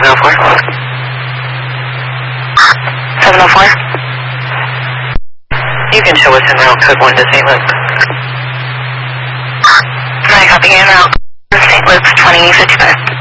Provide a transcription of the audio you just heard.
704. 704. You can show us in route code 1 to St. Luke's. I copy in route St. Luke's 2055.